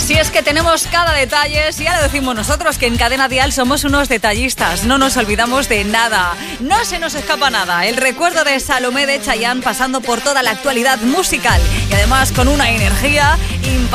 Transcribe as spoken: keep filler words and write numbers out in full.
Si es que tenemos cada detalle, si ya lo decimos nosotros, que en Cadena Dial somos unos detallistas, no nos olvidamos de nada, no se nos escapa nada. El recuerdo de Salomé de Chayanne pasando por toda la actualidad musical y además con una energía imparable.